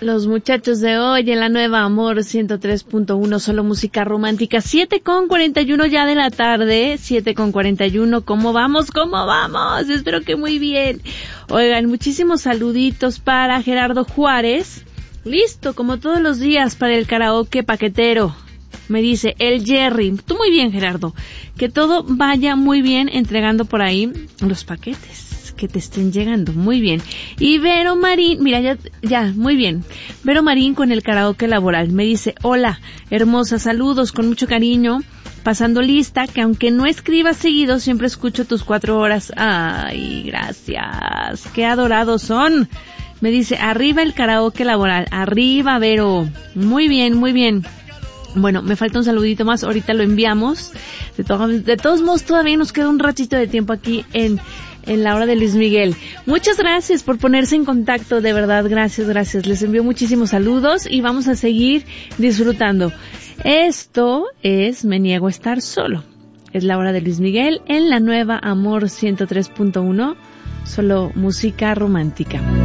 Los muchachos de hoy en la nueva Amor 103.1, solo música romántica, 7:41 ya de la tarde, 7:41, ¿cómo vamos? Espero que muy bien. Oigan, muchísimos saluditos para Gerardo Juárez, listo, como todos los días, para el karaoke paquetero. Me dice el Jerry, tú muy bien, Gerardo, que todo vaya muy bien entregando por ahí los paquetes que te estén llegando, muy bien. Y Vero Marín, mira, ya, muy bien. Vero Marín con el karaoke laboral, me dice, hola, hermosa, saludos con mucho cariño, pasando lista, que aunque no escribas seguido, siempre escucho tus 4 horas. Ay, gracias, qué adorados son. Me dice, arriba el karaoke laboral, arriba, Vero. Muy bien, muy bien. Bueno, me falta un saludito más, ahorita lo enviamos. De todos modos, todavía nos queda un ratito de tiempo aquí en la hora de Luis Miguel. Muchas gracias por ponerse en contacto, de verdad, gracias. Les envío muchísimos saludos y vamos a seguir disfrutando. Esto es Me Niego a Estar Solo. Es la hora de Luis Miguel en la nueva Amor 103.1, solo música romántica.